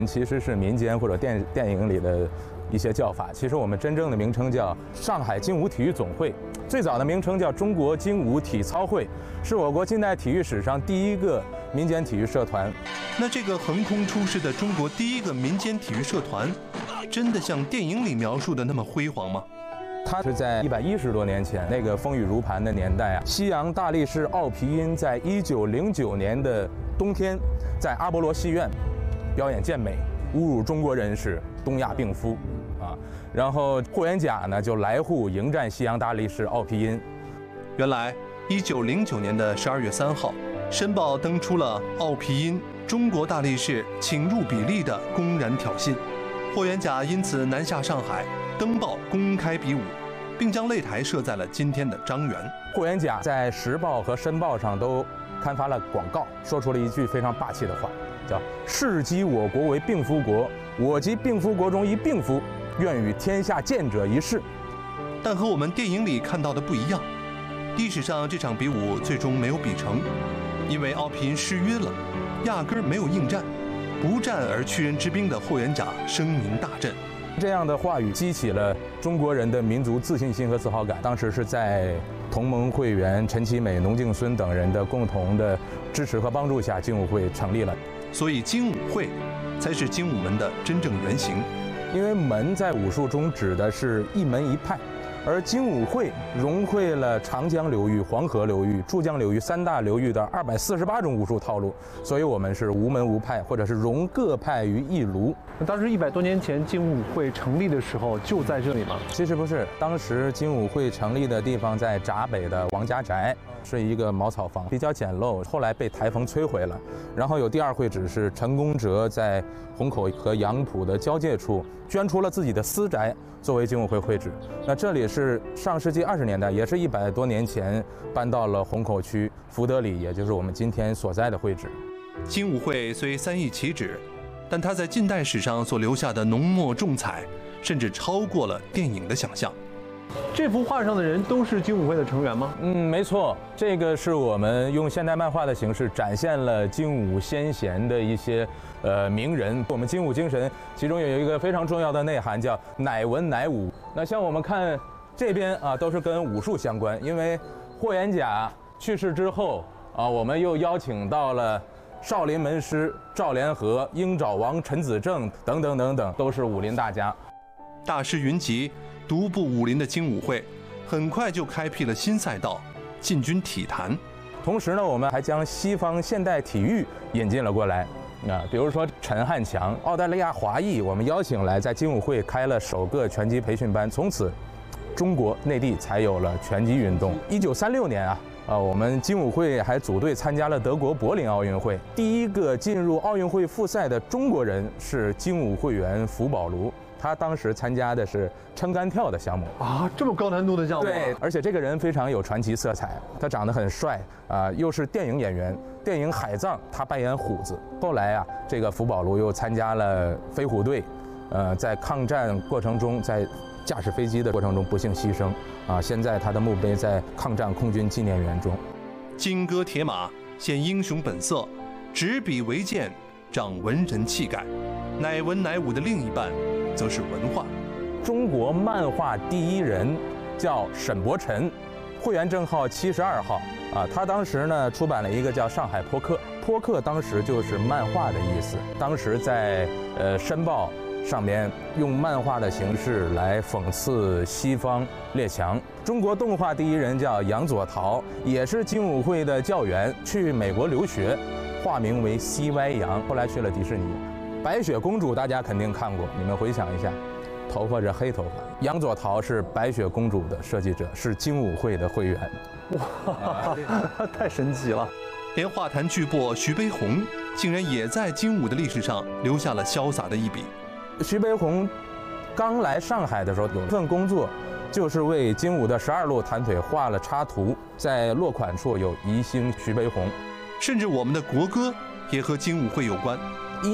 其实是民间或者电影里的一些叫法。其实我们真正的名称叫上海精武体育总会，最早的名称叫中国精武体操会，是我国近代体育史上第一个民间体育社团。 那这个横空出世的中国第一个民间体育社团，真的像电影里描述的那么辉煌吗？ 它是在110多年前，那个风雨如磐的年代啊，西洋大力士奥皮音在1909年的冬天，在阿波罗戏院表演健美，侮辱中国人是东亚病夫啊。然后霍元甲呢就来沪迎战西洋大力士奥皮音。 原来1909年的12月3号，《申报》登出了奥皮音中国大力士请入比例的公然挑衅，霍元甲因此南下上海，登报公开比武，并将擂台设在了今天的张园。 霍元甲在《时报》和《申报》上都刊发了广告，说出了一句非常霸气的话，叫“世讥我国为病夫国，我即病夫国中一病夫，愿与天下健者一试。” 但和我们电影里看到的不一样，历史上这场比武最终没有比成，因为奥皮音失约了，压根儿没有应战。不战而屈人之兵的霍元甲声名大振。 这样的话语激起了中国人的民族自信心和自豪感。当时是在同盟会员陈其美、农敬孙等人的共同的支持和帮助下，精武会成立了。 所以精武会才是精武门的真正原型。 因为门在武术中指的是一门一派，而精武会融汇了长江流域、黄河流域、珠江流域3大流域的248种武术套路，所以我们是无门无派，或者是融各派于一炉。 当时100多年前精武会成立的时候就在这里吗？ 其实不是，当时精武会成立的地方在闸北的王家宅，是一个茅草房，比较简陋，后来被台风摧毁了。然后有第二会址是陈公哲在虹口和杨浦的交界处捐出了自己的私宅作为精武会会址。那这里是上世纪20年代，也是100多年前搬到了虹口区福德里，也就是我们今天所在的会址。 精武会虽3易其址，但它在近代史上所留下的浓墨重彩，甚至超过了电影的想象。 这幅画上的人都是精武会的成员吗？ 没错，这个是我们用现代漫画的形式展现了精武先贤的一些名人。我们精武精神其中有一个非常重要的内涵，叫乃文乃武。那像我们看这边啊，都是跟武术相关，因为霍元甲去世之后啊，我们又邀请到了少林门师赵连和、鹰爪王陈子正等等等等，都是武林大家。 大师云集，独步武林的精武会很快就开辟了新赛道，进军体坛。 同时呢，我们还将西方现代体育引进了过来。比如说陈汉强，澳大利亚华裔，我们邀请来，在精武会开了首个拳击培训班，从此中国内地才有了拳击运动。1936年啊，我们精武会还组队参加了德国柏林奥运会。第一个进入奥运会复赛的中国人是精武会员福宝卢，他当时参加的是撑杆跳的项目啊，这么高难度的项目。 对，而且这个人非常有传奇色彩，他长得很帅又是电影演员，电影《海藏》他扮演虎子。后来啊，这个福宝卢又参加了飞虎队，在抗战过程中，在驾驶飞机的过程中不幸牺牲现在他的墓碑在抗战空军纪念园中。 金戈铁马，显英雄本色；执笔为剑，长文人气概。乃文乃武的另一半则是文化。 中国漫画第一人叫沈伯辰，会员证号72号他当时呢出版了一个叫《上海坡客》，坡客当时就是漫画的意思。当时在申报上面用漫画的形式来讽刺西方列强。中国动画第一人叫杨佐陶，也是精武会的教员，去美国留学，化名为 CY 杨，后来去了迪士尼。白雪公主大家肯定看过，你们回想一下，头发是黑头发。杨佐陶是白雪公主的设计者，是精武会的会员。 哇，太神奇了！ 连画坛巨擘徐悲鸿竟然也在精武的历史上留下了潇洒的一笔。 徐悲鸿刚来上海的时候，有一份工作就是为精武的12路弹腿画了插图，在落款处有宜兴徐悲鸿。 甚至我们的国歌也和精武会有关。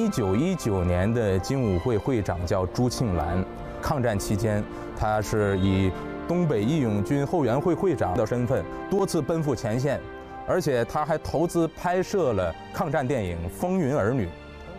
1919年的精武会会长叫朱庆澜，抗战期间他是以东北义勇军后援会会长的身份多次奔赴前线，而且他还投资拍摄了抗战电影《风云儿女》。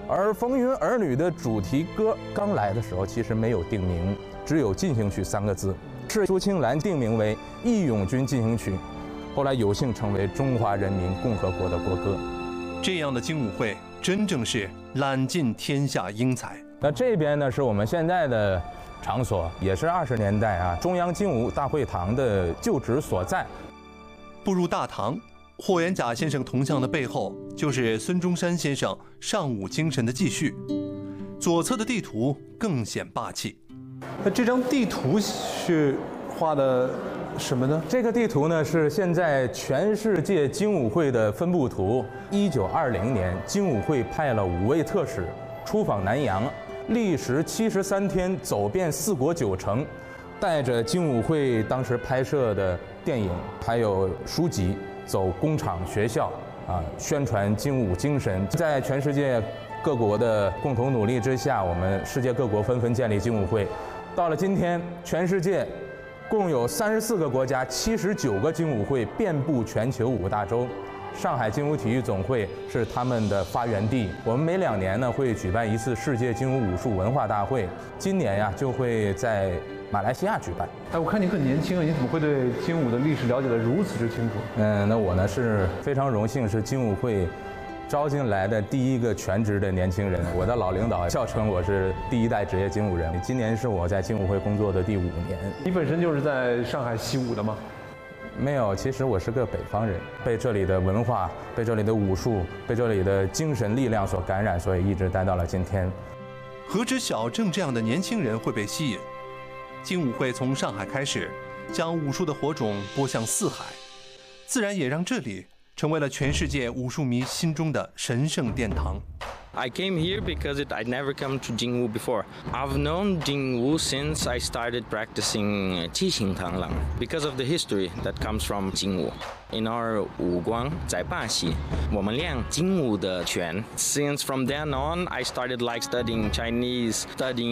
而《风云儿女》的主题歌刚来的时候，其实没有定名，只有进行曲3个字，是朱青兰定名为《义勇军进行曲》，后来有幸成为中华人民共和国的国歌。 这样的精武会真正是揽尽天下英才。 那这边呢，是我们现在的场所，也是20年代中央精武大会堂的旧址所在。 步入大堂，霍元甲先生铜像的背后就是孙中山先生尚武精神的继续，左侧的地图更显霸气。 那这张地图是画的什么呢？ 这个地图呢是现在全世界精武会的分布图。1920年，精武会派了5位特使出访南洋，历时73天，走遍4国9城，带着精武会当时拍摄的电影还有书籍，走工厂、学校宣传精武精神。在全世界各国的共同努力之下，我们世界各国纷纷建立精武会。到了今天，全世界共有34个国家、79个精武会，遍布全球5大洲。上海精武体育总会是他们的发源地。我们每2年呢会举办一次世界精武武术文化大会，今年就会在马来西亚举办。 哎，我看你很年轻啊，你怎么会对精武的历史了解得如此之清楚？ 那我呢是非常荣幸，是精武会招进来的第一个全职的年轻人。我的老领导笑称我是第1代职业精武人。今年是我在精武会工作的第5年。 你本身就是在上海习武的吗？ 没有，其实我是个北方人，被这里的文化、被这里的武术、被这里的精神力量所感染，所以一直待到了今天。 何止小郑这样的年轻人会被吸引？精武会从上海开始，将武术的火种播向4海，自然也让这里成为了全世界武术迷心中的神圣殿堂。 I came here because I'd never come to Jingwu before. I've known Jingwu since I started practicing Qixing Tanglang because of the history that comes from Jingwu. In our 武光在巴西，我们练精武的拳。Since from then on, I started studying Chinese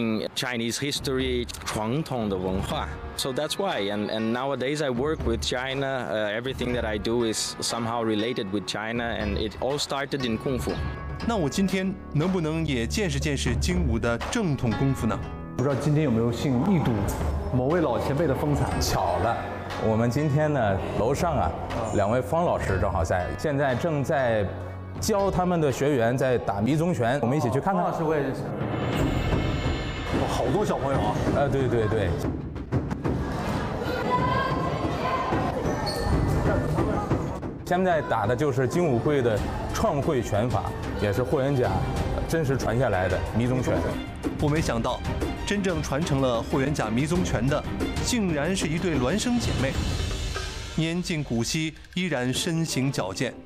history, 传统的文化。So that's why. And nowadays I work with China. Everything that I do is somehow related with China, and it all started in Kung Fu. 那我今天能不能也见识见识精武的正统功夫呢？ 不知道今天有没有幸一睹某位老前辈的风采？ 巧了，我们今天呢楼上2位方老师正好在，现在正在教他们的学员在打迷踪拳，我们一起去看看。 方老师我也认识。好多小朋友啊！ 对对对。现在打的就是精武会的创会拳法，也是霍元甲真实传下来的迷踪拳。 我没想到，真正传承了霍元甲迷踪拳的，竟然是一对孪生姐妹，年近古稀，依然身形矫健。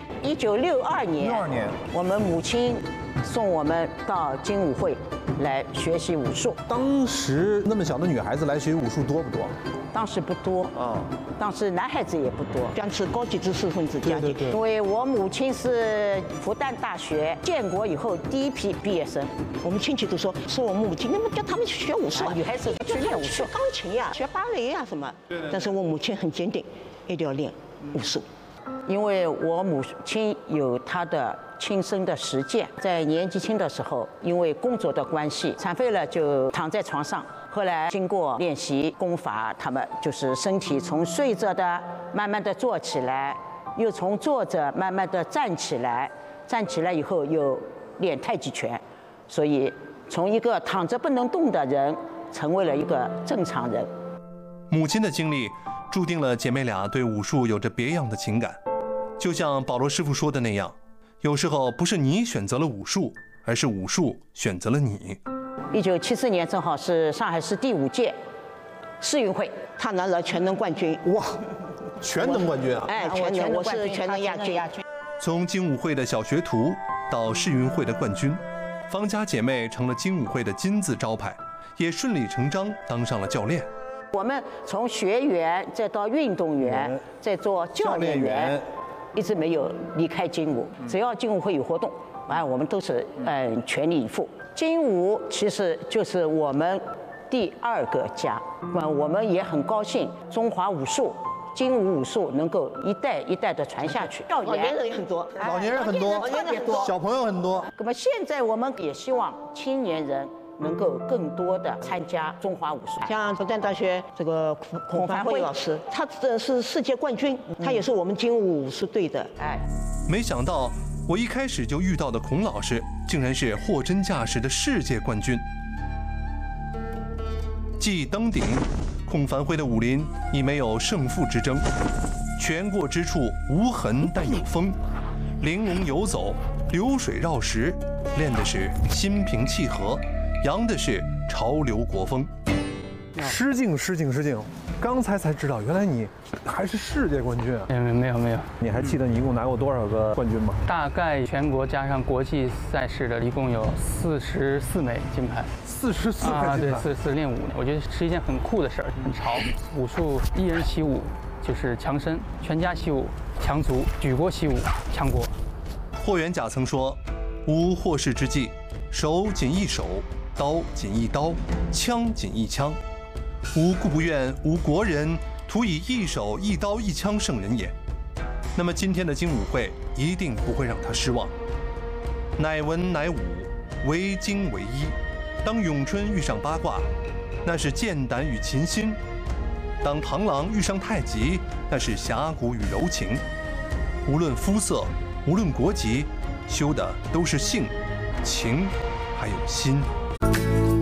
1962年，我们母亲送我们到精武会来学习武术。 当时那么小的女孩子来学武术多不多？ 当时不多当时男孩子也不多，将是高级知识分子家庭。 对。 因为我母亲是复旦大学建国以后第一批毕业生，我们亲戚都说我母亲，那么叫他们去学武术女孩子去练武术，学钢琴呀，学芭蕾呀什么。但是我母亲很坚定，一定要练武术。因为我母亲有她的亲身的实践，在年纪轻的时候，因为工作的关系，残废了就躺在床上。后来经过练习功法，他们就是身体从睡着的慢慢的坐起来，又从坐着慢慢的站起来，站起来以后又练太极拳，所以从一个躺着不能动的人，成为了一个正常人。 母亲的经历注定了姐妹俩对武术有着别样的情感，就像保罗师傅说的那样，有时候不是你选择了武术，而是武术选择了你。 1974年正好是上海市第5届世运会，他拿了全能冠军。 哇，全能冠军啊！ 全能，我是全能亚军。 从精武会的小学徒到世运会的冠军，方家姐妹成了精武会的金字招牌，也顺理成章当上了教练。 我们从学员再到运动员，再做教练员，一直没有离开精武。只要精武会有活动，我们都是全力以赴。精武其实就是我们第2个家，我们也很高兴，中华武术精武武术能够一代一代的传下去。 老年人也很多， 老年人很多， 特别多， 小朋友很多。 那么现在我们也希望青年人能够更多的参加中华武术。 像复旦大学这个孔凡辉老师，他是世界冠军，他也是我们精武武术队的。 没想到我一开始就遇到的孔老师，竟然是货真价实的世界冠军。既登顶，孔凡辉的武林已没有胜负之争，拳过之处无痕但有风，玲珑游走，流水绕石，练的是心平气和，扬的是潮流国风。 失敬，刚才知道，原来你还是世界冠军啊！ 没有。 你还记得你一共拿过多少个冠军吗？ 大概全国加上国际赛事的，一共有44枚金牌。 44枚金牌。 对，44练武，我觉得是一件很酷的事儿，很潮。武术一人习武就是强身，全家习武强族，举国习武强国。 霍元甲曾说：“吾获世之际，手仅一手，刀仅一刀，枪仅一枪。吾故不愿吾国人徒以一手一刀一枪胜人也。”那么今天的精武会一定不会让他失望。乃文乃武，为精为一。当咏春遇上八卦，那是剑胆与琴心；当螳螂遇上太极，那是侠骨与柔情。无论肤色，无论国籍，修的都是性、情，还有心。